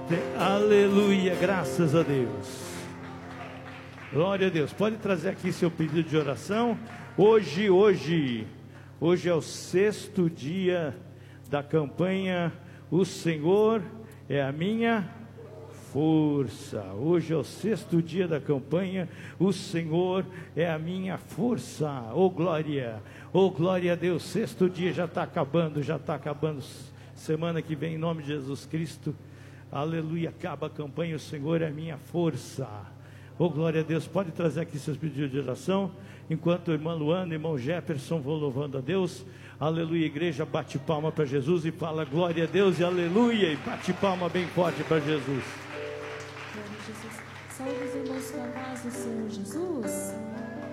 Aleluia, graças a Deus. Glória a Deus. Pode trazer aqui seu pedido de oração. Hoje é o 6º dia da campanha O Senhor é a minha força. Hoje é o 6º dia da campanha O Senhor é a minha força. Oh glória a Deus. 6º dia já está acabando. Semana que vem, em nome de Jesus Cristo, aleluia, acaba a campanha, o Senhor é a minha força. Oh glória a Deus. Pode trazer aqui seus pedidos de oração, enquanto o irmão Luana e o irmão Jefferson vão louvando a Deus. Aleluia, igreja, bate palma para Jesus e fala glória a Deus e aleluia, e bate palma bem forte para Jesus. Glória a Jesus. Saúde os irmãos com a paz do Senhor Jesus.